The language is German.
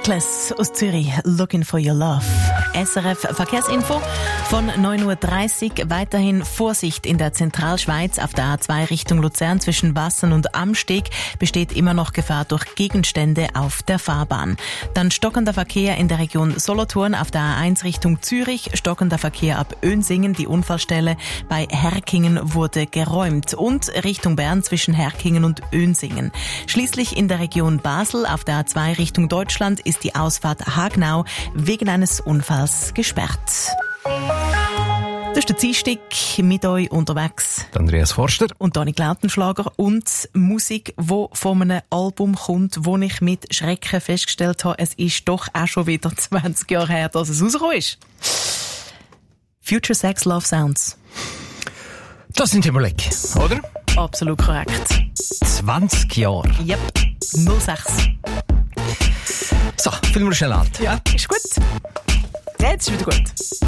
Reckless aus Zürich, Looking for your love. SRF Verkehrsinfo von 9.30 Uhr. Weiterhin Vorsicht in der Zentralschweiz auf der A2 Richtung Luzern zwischen Wassen und Amsteg besteht immer noch Gefahr durch Gegenstände auf der Fahrbahn. Dann stockender Verkehr in der Region Solothurn auf der A1 Richtung Zürich, stockender Verkehr ab Önsingen. Die Unfallstelle bei Herkingen wurde geräumt und Richtung Bern zwischen Herkingen und Önsingen. Schließlich in der Region Basel auf der A2 Richtung Deutschland ist die Ausfahrt Hagnau wegen eines Unfalls gesperrt. Das ist der Dienstag mit euch unterwegs. Andreas Forster. Und Dani Lautenschlager und Musik, die von einem Album kommt, wo ich mit Schrecken festgestellt habe, es ist doch auch schon wieder 20 Jahre her, dass es rausgekommen ist. Future Sex Love Sounds. Das sind Timberlake, oder? Absolut korrekt. 20 Jahre. Yep, 06. So, filmen wir schnell an. Ja, ist gut. Jetzt ist wieder gut.